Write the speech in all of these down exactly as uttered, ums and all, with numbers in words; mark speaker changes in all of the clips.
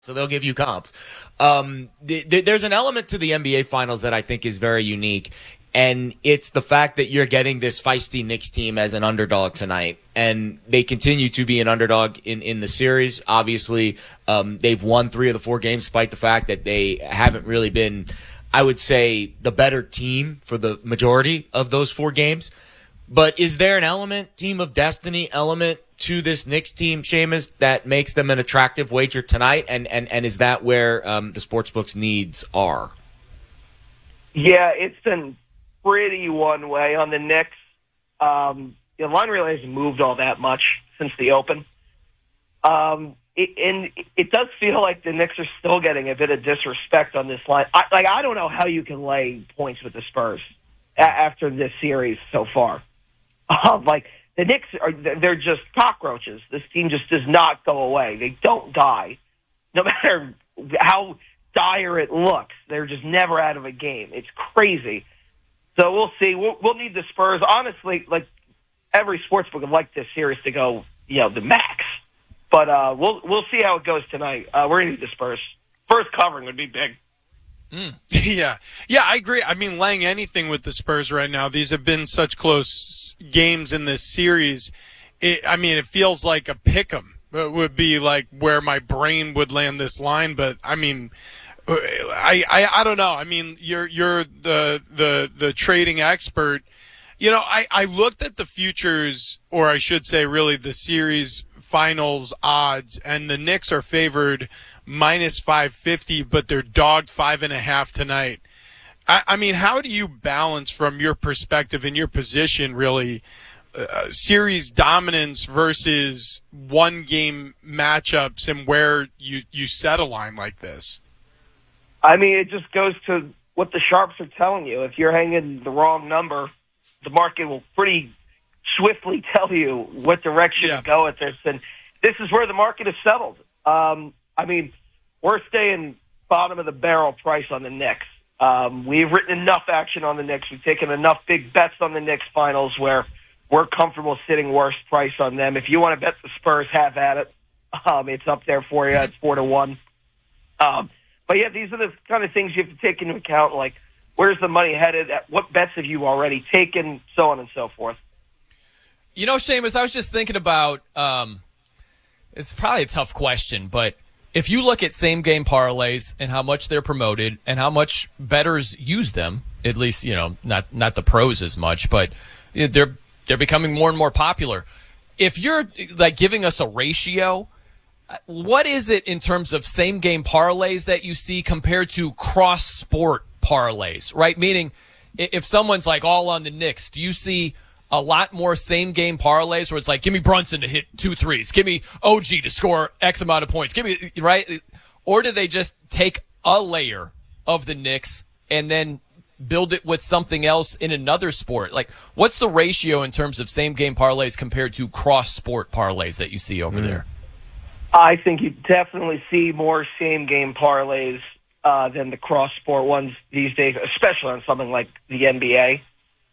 Speaker 1: So they'll give you comps. Um, th- th- there's an element to the N B A Finals that I think is very unique, and it's the fact that you're getting this feisty Knicks team as an underdog tonight, and they continue to be an underdog in, in the series. Obviously, um, they've won three of the four games, despite the fact that they haven't really been, I would say, the better team for the majority of those four games. But is there an element, team of destiny element, to this Knicks team, Seamus, that makes them an attractive wager tonight? And, and, and is that where um, the sportsbook's needs are?
Speaker 2: Yeah, it's been pretty one way on the Knicks. Um, the line really hasn't moved all that much since the Open. Um, it, and it does feel like the Knicks are still getting a bit of disrespect on this line. I, like, I don't know how you can lay points with the Spurs a- after this series so far. Um, like, the Knicks, are they're just cockroaches. This team just does not go away. They don't die. No matter how dire it looks, they're just never out of a game. It's crazy. So we'll see. We'll, we'll need the Spurs. Honestly, like, every sportsbook would like this series to go, you know, the max. But uh, we'll we'll see how it goes tonight. Uh, we're going to need the Spurs. First covering would be big.
Speaker 3: Mm. Yeah. Yeah, I agree. I mean, laying anything with the Spurs right now, these have been such close games in this series. It, I mean, it feels like a pick 'em. It would be like where my brain would land this line, but I mean, I, I, I don't know. I mean, you're, you're the, the, the trading expert. You know, I, I looked at the futures, or I should say really the series finals odds, and the Knicks are favored minus five fifty, but they're dogged five and a half tonight. I, I mean, how do you balance from your perspective and your position, really, uh, series dominance versus one-game matchups and where you, you set a line like this?
Speaker 2: I mean, it just goes to what the sharps are telling you. If you're hanging the wrong number, the market will pretty swiftly tell you what direction
Speaker 3: yeah.
Speaker 2: to go with this. And this is where the market is settled. Um, I mean, we're staying bottom of the barrel price on the Knicks. Um, we've written enough action on the Knicks. We've taken enough big bets on the Knicks finals where we're comfortable sitting worst price on them. If you want to bet the Spurs, have at it. Um, it's up there for you. It's four to one. Um, but yeah, these are the kind of things you have to take into account. Like, where's the money headed? What bets have you already taken? So on and so forth.
Speaker 4: You know, Seamus, I was just thinking about. Um, it's probably a tough question, but if you look at same-game parlays and how much they're promoted and how much bettors use them, at least, you know, not not the pros as much, but they're they're becoming more and more popular. If you're, like, giving us a ratio, what is it in terms of same-game parlays that you see compared to cross-sport parlays, right? Meaning, if someone's, like, all on the Knicks, do you see a lot more same-game parlays where it's like, give me Brunson to hit two threes, give me O G to score X amount of points, give me, right? Or do they just take a layer of the Knicks and then build it with something else in another sport? Like, what's the ratio in terms of same-game parlays compared to cross-sport parlays that you see over mm. there?
Speaker 2: I think you definitely see more same-game parlays uh, than the cross-sport ones these days, especially on something like the N B A.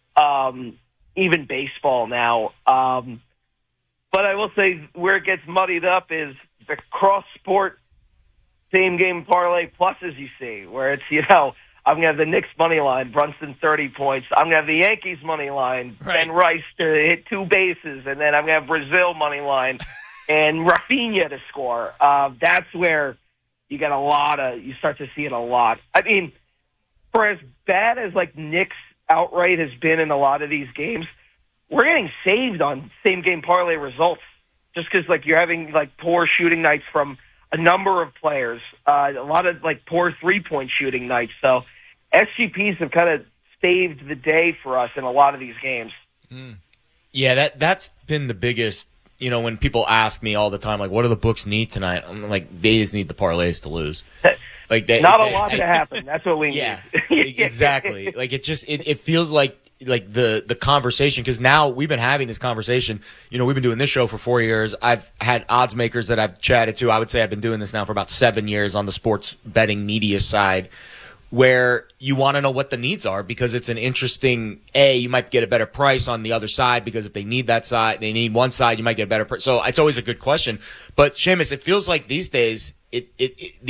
Speaker 2: Um, even baseball now. Um, but I will say where it gets muddied up is the cross-sport same-game parlay pluses you see, where it's, you know, I'm going to have the Knicks money line, Brunson thirty points. I'm going to have the Yankees money line,
Speaker 4: right.
Speaker 2: Ben Rice to hit two bases, and then I'm going to have Brazil money line and Rafinha to score. Uh, that's where you get a lot of, you start to see it a lot. I mean, for as bad as, like, Knicks outright has been in a lot of these games, we're getting saved on same game parlay results just because, like, you're having, like, poor shooting nights from a number of players, uh, a lot of, like, poor three point shooting nights. So S G Ps have kind of saved the day for us in a lot of these games.
Speaker 1: Mm. Yeah, that that's been the biggest. You know, when people ask me all the time, like, what do the books need tonight? I'm like, they just need the parlays to lose. Like they,
Speaker 2: Not
Speaker 1: they,
Speaker 2: a lot
Speaker 1: I,
Speaker 2: to happen. That's what we
Speaker 1: yeah,
Speaker 2: need.
Speaker 1: Exactly. Like, it just it, it feels like like the the conversation, because now we've been having this conversation. You know, we've been doing this show for four years. I've had odds makers that I've chatted to. I would say I've been doing this now for about seven years on the sports betting media side, where you want to know what the needs are, because it's an interesting, A, you might get a better price on the other side, because if they need that side, they need one side, you might get a better price. So it's always a good question. But, Seamus, it feels like these days it, it, it